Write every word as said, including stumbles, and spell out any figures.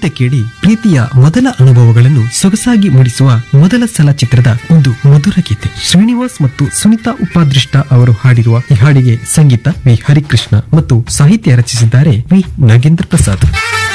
ನಿಮ್ಮಿಂದ ಕೇಳಿ ಪ್ರೀತಿಯ ಮೊದಲ ಅನುಭವಗಳನ್ನು ಸೊಗಸಾಗಿ ಮೂಡಿಸುವ ಮೊದಲ ಸಲ ಚಿತ್ರದ ಒಂದು ಮಧುರ ಗೀತೆ. ಶ್ರೀನಿವಾಸ್ ಮತ್ತು ಸುನಿತಾ ಉಪಾದೃಷ್ಟ ಅವರು ಹಾಡಿರುವ ಈ ಹಾಡಿಗೆ ಸಂಗೀತ ವಿ ಹರಿಕೃಷ್ಣ ಮತ್ತು ಸಾಹಿತ್ಯ ರಚಿಸಿದ್ದಾರೆ ವಿ ನಾಗೇಂದ್ರ ಪ್ರಸಾದ್.